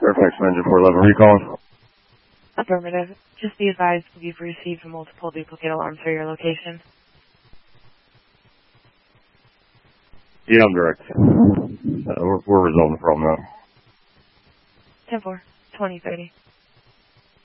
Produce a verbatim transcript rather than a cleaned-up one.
Fairfax Manager four eleven, recalling. Affirmative. Just be advised we've received multiple duplicate alarms for your location. Yeah, I'm direct. Uh, we're, we're resolving the problem now. ten four, twenty thirty.